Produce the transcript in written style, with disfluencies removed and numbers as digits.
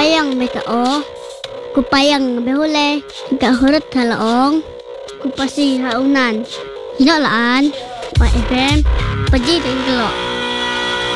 payang betao. Kupayang behule. Hingga hurut halaong. Kupasi haunan. Hinalaan. Pa FM. Paji dan gelok.